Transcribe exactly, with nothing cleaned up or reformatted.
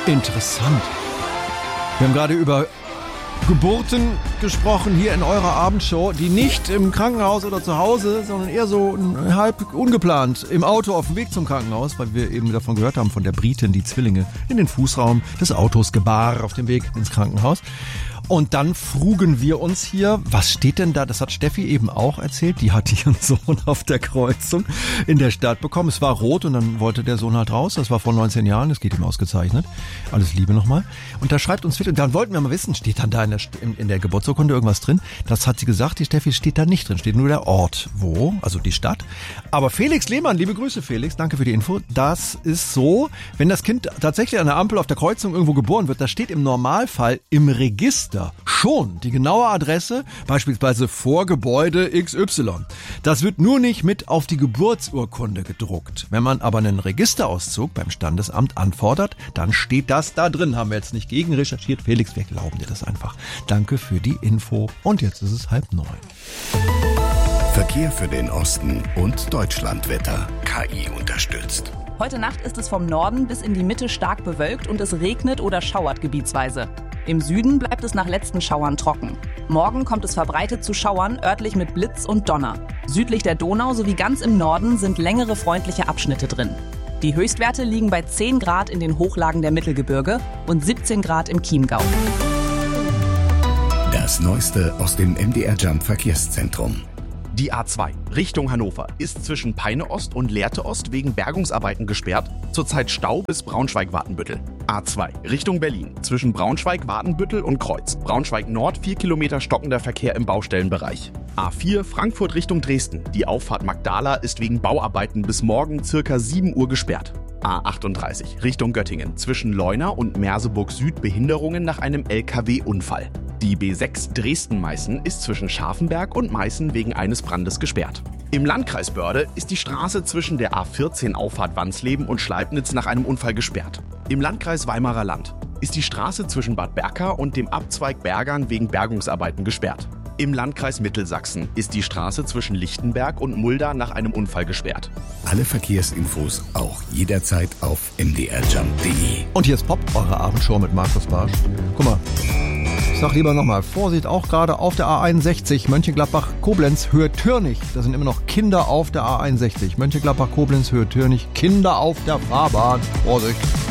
Interessant. Wir haben gerade über Geburten gesprochen hier in eurer Abendshow, die nicht im Krankenhaus oder zu Hause, sondern eher so halb ungeplant im Auto auf dem Weg zum Krankenhaus, weil wir eben davon gehört haben, von der Britin, die Zwillinge in den Fußraum des Autos gebar auf dem Weg ins Krankenhaus. Und dann frugen wir uns hier, was steht denn da? Das hat Steffi eben auch erzählt. Die hat ihren Sohn auf der Kreuzung in der Stadt bekommen. Es war rot und dann wollte der Sohn halt raus. Das war vor neunzehn Jahren. Das geht ihm ausgezeichnet. Alles Liebe nochmal. Und da schreibt uns, und dann wollten wir mal wissen, steht dann da in der, in, in der Geburtsurkunde irgendwas drin? Das hat sie gesagt, die Steffi, steht da nicht drin. Steht nur der Ort. Wo? Also die Stadt. Aber Felix Lehmann, liebe Grüße Felix, danke für die Info. Das ist so, wenn das Kind tatsächlich an der Ampel auf der Kreuzung irgendwo geboren wird, das steht im Normalfall im Register schon die genaue Adresse, beispielsweise vor Gebäude X Y. Das wird nur nicht mit auf die Geburtsurkunde gedruckt. Wenn man aber einen Registerauszug beim Standesamt anfordert, dann steht das da drin. Haben wir jetzt nicht gegen recherchiert. Felix, wir glauben dir das einfach. Danke für die Info. Und jetzt ist es halb neun. Verkehr für den Osten und Deutschlandwetter. K I unterstützt. Heute Nacht ist es vom Norden bis in die Mitte stark bewölkt und es regnet oder schauert gebietsweise. Im Süden bleibt es nach letzten Schauern trocken. Morgen kommt es verbreitet zu Schauern, örtlich mit Blitz und Donner. Südlich der Donau sowie ganz im Norden sind längere freundliche Abschnitte drin. Die Höchstwerte liegen bei zehn Grad in den Hochlagen der Mittelgebirge und siebzehn Grad im Chiemgau. Das Neueste aus dem M D R Jump Verkehrszentrum. Die A zwei Richtung Hannover ist zwischen Peine Ost und Lehrte Ost wegen Bergungsarbeiten gesperrt. Zurzeit Stau bis Braunschweig-Wartenbüttel. A zwei Richtung Berlin zwischen Braunschweig-Wartenbüttel und Kreuz. Braunschweig Nord vier Kilometer stockender Verkehr im Baustellenbereich. A vier Frankfurt Richtung Dresden. Die Auffahrt Magdala ist wegen Bauarbeiten bis morgen circa sieben Uhr gesperrt. A achtunddreißig Richtung Göttingen zwischen Leuna und Merseburg Süd Behinderungen nach einem L K W-Unfall. Die B sechs Dresden-Meißen ist zwischen Scharfenberg und Meißen wegen eines Brandes gesperrt. Im Landkreis Börde ist die Straße zwischen der A vierzehn Auffahrt Wansleben und Schleibnitz nach einem Unfall gesperrt. Im Landkreis Weimarer Land ist die Straße zwischen Bad Berka und dem Abzweig Bergern wegen Bergungsarbeiten gesperrt. Im Landkreis Mittelsachsen ist die Straße zwischen Lichtenberg und Mulda nach einem Unfall gesperrt. Alle Verkehrsinfos auch jederzeit auf m d r jump punkt d e. Und hier ist Pop, eure Abendshow mit Markus Barsch. Guck mal, ich sag lieber nochmal, Vorsicht auch gerade auf der A einundsechzig, Mönchengladbach-Koblenz, Höhe Türnich. Da sind immer noch Kinder auf der A einundsechzig. Mönchengladbach-Koblenz, Höhe Türnich, Kinder auf der Fahrbahn. Vorsicht.